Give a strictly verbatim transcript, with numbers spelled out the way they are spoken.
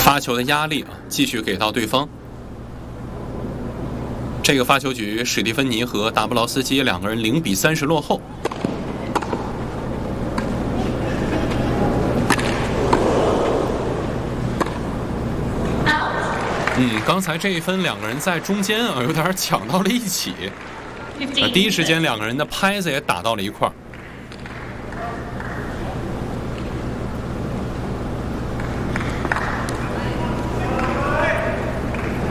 发球的压力啊，继续给到对方。这个发球局，史蒂芬妮和达布劳斯基两个人零比三十落后。嗯，刚才这一分两个人在中间啊，有点抢到了一起。啊，第一时间两个人的拍子也打到了一块儿。